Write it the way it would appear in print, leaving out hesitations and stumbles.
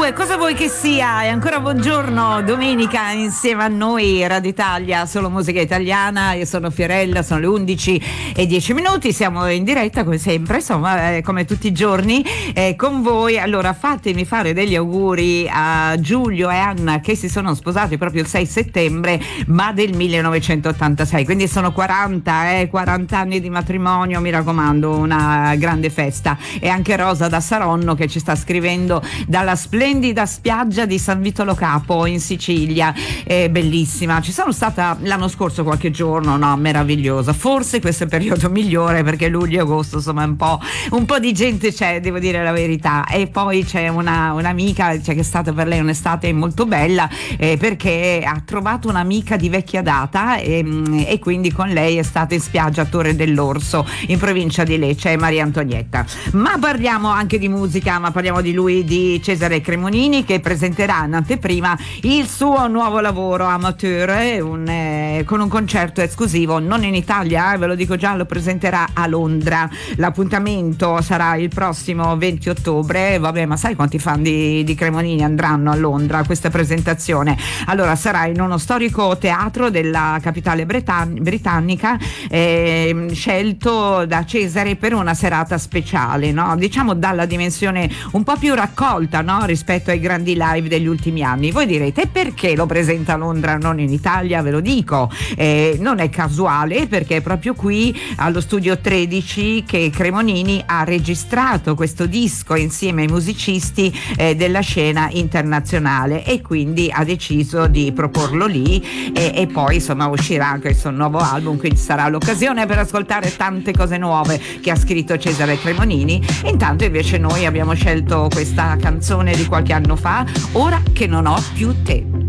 22, cosa vuoi che sia? E ancora buongiorno, domenica insieme a noi Radio Italia, solo musica italiana. Io sono Fiorella, sono le 11:10, siamo in diretta come sempre, insomma, come tutti i giorni con voi. Allora fatemi fare degli auguri a Giulio e Anna che si sono sposati proprio il 6 settembre ma del 1986, quindi sono 40 anni di matrimonio, mi raccomando, una grande festa. E anche Rosa da Saronno che ci sta scrivendo dalla splendida spiaggia di San Vitolo Capo in Sicilia, bellissima. Ci sono stata l'anno scorso qualche giorno, no, meravigliosa. Forse questo è il periodo migliore perché luglio e agosto insomma un po' di gente c'è, devo dire la verità. E poi c'è un'amica, cioè, che è stata per lei un'estate molto bella perché ha trovato un'amica di vecchia data e quindi con lei è stata in spiaggia a Torre dell'Orso in provincia di Lecce, Maria Antonietta. Ma parliamo anche di musica, ma parliamo di lui, di Cesare Cremonini, che presenterà in anteprima il suo nuovo lavoro Amateur con un concerto esclusivo non in Italia, ve lo dico già, lo presenterà a Londra. L'appuntamento sarà il prossimo 20 ottobre. Vabbè, ma sai quanti fan di Cremonini andranno a Londra a questa presentazione? Allora sarà in uno storico teatro della capitale britannica, scelto da Cesare per una serata speciale, no? Diciamo dalla dimensione un po' più raccolta, no? Rispetto ai grandi live degli ultimi anni. Voi direte perché lo presenta a Londra, non in Italia? Ve lo dico, non è casuale, perché è proprio qui allo studio 13 che Cremonini ha registrato questo disco insieme ai musicisti della scena internazionale e quindi ha deciso di proporlo lì e poi insomma uscirà anche il suo nuovo album, quindi sarà l'occasione per ascoltare tante cose nuove che ha scritto Cesare Cremonini. Intanto invece noi abbiamo scelto questa canzone di qualche anno fa, Ora che non ho più te.